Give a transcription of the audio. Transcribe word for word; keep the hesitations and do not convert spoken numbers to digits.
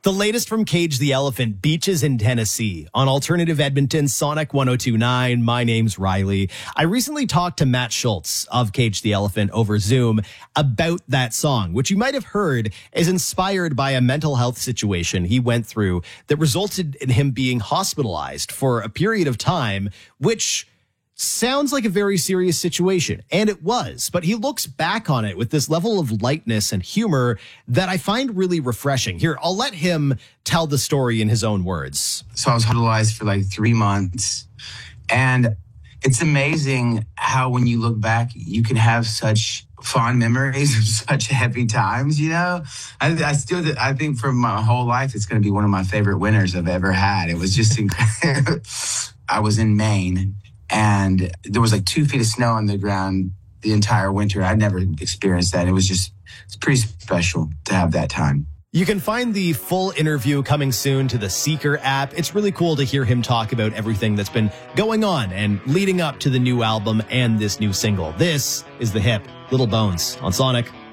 The latest from Cage the Elephant, Beaches in Tennessee, on Alternative Edmonton, Sonic one oh two point nine. My name's Riley. I recently talked to Matt Schultz of Cage the Elephant over Zoom about that song, which you might have heard is inspired by a mental health situation he went through that resulted in him being hospitalized for a period of time, which sounds like a very serious situation, and it was, but he looks back on it with this level of lightness and humor that I find really refreshing. Here, I'll let him tell the story in his own words. So I was hospitalized for like three months, and it's amazing how when you look back, you can have such fond memories of such happy times, you know? I, I still, I think for my whole life, it's going to be one of my favorite winters I've ever had. It was just incredible. I was in Maine, and there was like two feet of snow on the ground the entire winter. I'd never experienced that. It was just, it's pretty special to have that time. You can find the full interview coming soon to the Seeker app. It's really cool to hear him talk about everything that's been going on and leading up to the new album and this new single. This is the hip Little Bones on Sonic.